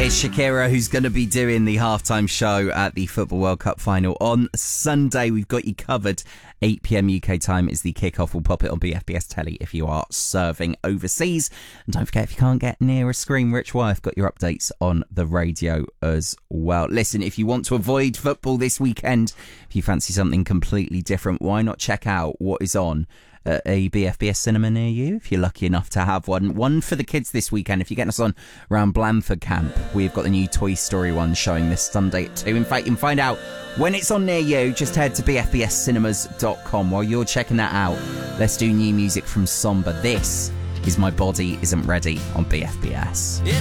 It's Shakira who's going to be doing the halftime show at the Football World Cup final on Sunday. We've got you covered. 8 p.m. UK time is the kickoff. We'll pop it on BFBS Telly if you are serving overseas. And don't forget, if you can't get near a screen, Rich Wyeth got your updates on the radio as well. Listen, if you want to avoid football this weekend, if you fancy something completely different, why not check out what is on at a BFBS cinema near you, if you're lucky enough to have one. One for the kids this weekend. If you're getting us on around Blandford Camp, we've got the new Toy Story one showing this Sunday at 2. In fact, you can find out when it's on near you. Just head to bfbscinemas.com. While you're checking that out, let's do new music from Somber. This is My Body Isn't Ready on BFBS.